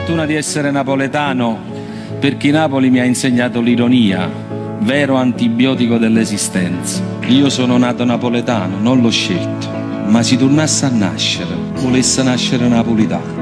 fortuna di essere napoletano perché Napoli mi ha insegnato l'ironia, vero antibiotico dell'esistenza. Io sono nato napoletano, non l'ho scelto, ma se tornasse a nascere, volesse nascere napolitano.